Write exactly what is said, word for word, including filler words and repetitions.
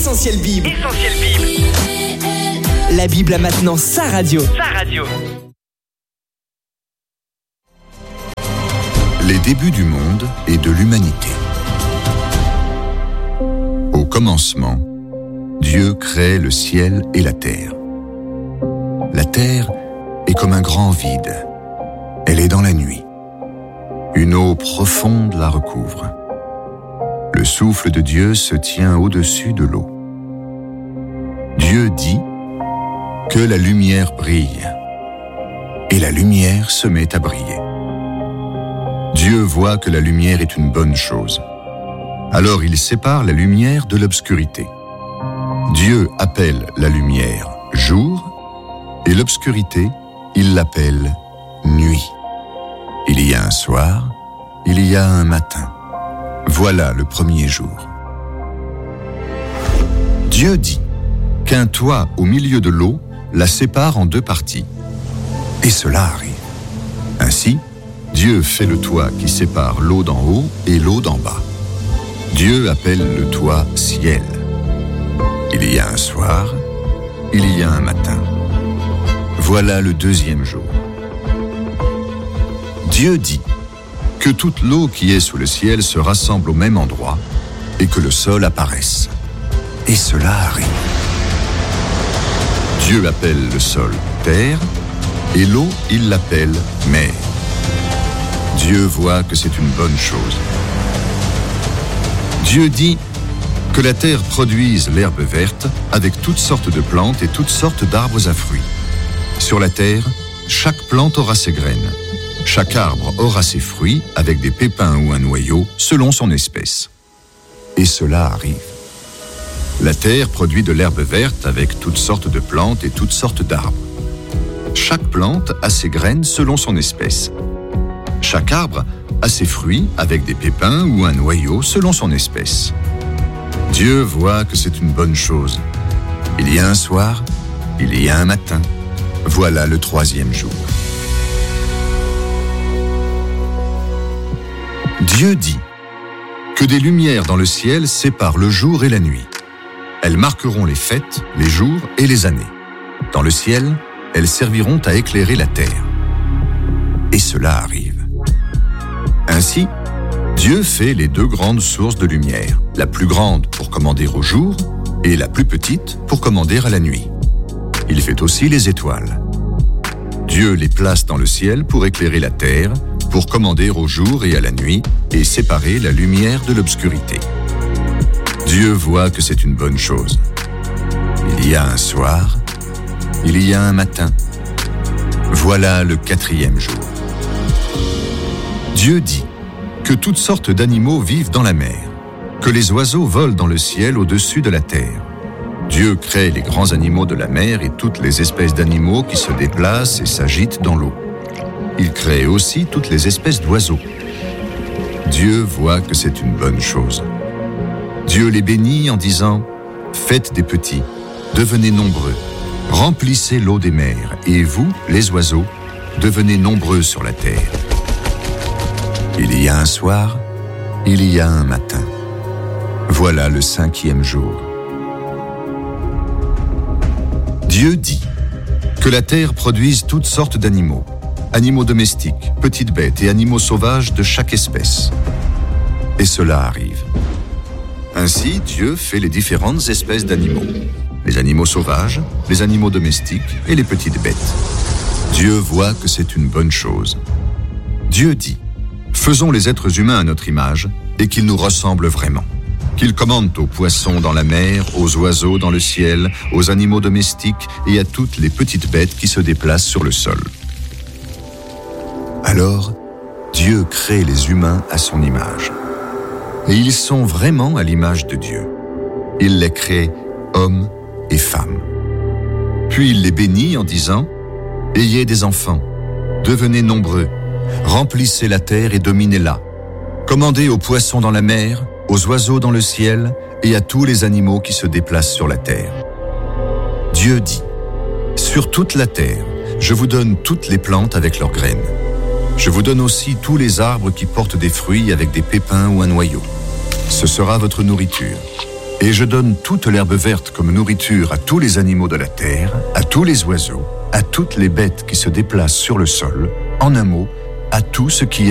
Essentiel Bible. Essentiel Bible. La Bible a maintenant sa radio. Sa radio. Les débuts du monde et de l'humanité. Au commencement, Dieu crée le ciel et la terre. La terre est comme un grand vide. Elle est dans la nuit. Une eau profonde la recouvre. Le souffle de Dieu se tient au-dessus de l'eau. Dieu dit que la lumière brille. Et la lumière se met à briller. Dieu voit que la lumière est une bonne chose. Alors il sépare la lumière de l'obscurité. Dieu appelle la lumière jour et l'obscurité, il l'appelle nuit. Il y a un soir, il y a un matin. Voilà le premier jour. Dieu dit qu'un toit au milieu de l'eau la sépare en deux parties. Et cela arrive. Ainsi, Dieu fait le toit qui sépare l'eau d'en haut et l'eau d'en bas. Dieu appelle le toit ciel. Il y a un soir, il y a un matin. Voilà le deuxième jour. Dieu dit que toute l'eau qui est sous le ciel se rassemble au même endroit et que le sol apparaisse. Et cela arrive. Dieu appelle le sol terre et l'eau, il l'appelle mer. Dieu voit que c'est une bonne chose. Dieu dit que la terre produise l'herbe verte avec toutes sortes de plantes et toutes sortes d'arbres à fruits. Sur la terre, chaque plante aura ses graines. Chaque arbre aura ses fruits avec des pépins ou un noyau selon son espèce. Et cela arrive. La terre produit de l'herbe verte avec toutes sortes de plantes et toutes sortes d'arbres. Chaque plante a ses graines selon son espèce. Chaque arbre a ses fruits avec des pépins ou un noyau selon son espèce. Dieu voit que c'est une bonne chose. Il y a un soir, il y a un matin. Voilà le troisième jour. Dieu dit que des lumières dans le ciel séparent le jour et la nuit. Elles marqueront les fêtes, les jours et les années. Dans le ciel, elles serviront à éclairer la terre. Et cela arrive. Ainsi, Dieu fait les deux grandes sources de lumière, la plus grande pour commander au jour et la plus petite pour commander à la nuit. Il fait aussi les étoiles. Dieu les place dans le ciel pour éclairer la terre, pour commander au jour et à la nuit et séparer la lumière de l'obscurité. Dieu voit que c'est une bonne chose. Il y a un soir, il y a un matin. Voilà le quatrième jour. Dieu dit que toutes sortes d'animaux vivent dans la mer, que les oiseaux volent dans le ciel au-dessus de la terre. Dieu crée les grands animaux de la mer et toutes les espèces d'animaux qui se déplacent et s'agitent dans l'eau. Il crée aussi toutes les espèces d'oiseaux. Dieu voit que c'est une bonne chose. Dieu les bénit en disant « Faites des petits, devenez nombreux, remplissez l'eau des mers, et vous, les oiseaux, devenez nombreux sur la terre. » Il y a un soir, il y a un matin. Voilà le cinquième jour. Dieu dit que la terre produise toutes sortes d'animaux, animaux domestiques, petites bêtes et animaux sauvages de chaque espèce. Et cela arrive. Ainsi, Dieu fait les différentes espèces d'animaux, les animaux sauvages, les animaux domestiques et les petites bêtes. Dieu voit que c'est une bonne chose. Dieu dit « Faisons les êtres humains à notre image et qu'ils nous ressemblent vraiment. Qu'ils commandent aux poissons dans la mer, aux oiseaux dans le ciel, aux animaux domestiques et à toutes les petites bêtes qui se déplacent sur le sol. » Alors, Dieu crée les humains à son image. Et ils sont vraiment à l'image de Dieu. Il les crée hommes et femmes. Puis il les bénit en disant « Ayez des enfants, devenez nombreux, remplissez la terre et dominez-la. Commandez aux poissons dans la mer, aux oiseaux dans le ciel et à tous les animaux qui se déplacent sur la terre. » Dieu dit « Sur toute la terre, je vous donne toutes les plantes avec leurs graines. Je vous donne aussi tous les arbres qui portent des fruits avec des pépins ou un noyau. Ce sera votre nourriture. Et je donne toute l'herbe verte comme nourriture à tous les animaux de la terre, à tous les oiseaux, à toutes les bêtes qui se déplacent sur le sol, en un mot, à tout ce qui est